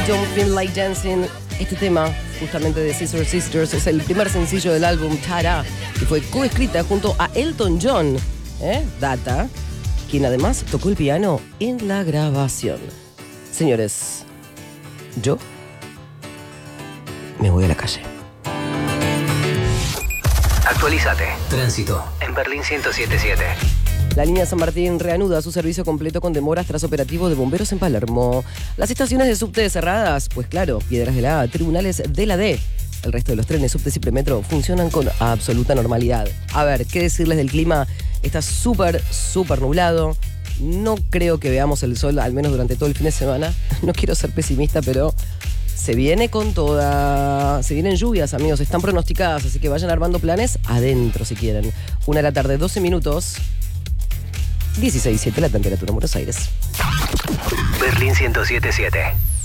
Don't Feel Like Dancing. Este tema, justamente de Scissor Sisters, es el primer sencillo del álbum Tara, que fue coescrita junto a Elton John, Data, quien además tocó el piano en la grabación. Señores, yo me voy a la calle. Actualízate. Tránsito en Berlín 107.7. La línea San Martín reanuda su servicio completo con demoras tras operativo de bomberos en Palermo. Las estaciones de subte cerradas, pues claro, Piedras de la A, Tribunales de la D. El resto de los trenes, subtes y premetro funcionan con absoluta normalidad. A ver, ¿qué decirles del clima? Está súper nublado. No creo que veamos el sol, al menos durante todo el fin de semana. No quiero ser pesimista, pero se viene con toda. Se vienen lluvias, amigos, están pronosticadas, así que vayan armando planes adentro si quieren. 1 de la tarde, 12 minutos. 16.7 la temperatura en Buenos Aires. Berlín 107.7.